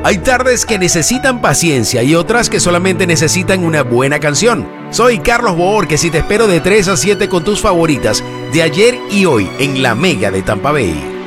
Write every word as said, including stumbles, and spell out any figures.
Hay tardes que necesitan paciencia y otras que solamente necesitan una buena canción. Soy Carlos Bohórquez y te espero de tres a siete con tus favoritas de ayer y hoy en La Mega de Tampa Bay.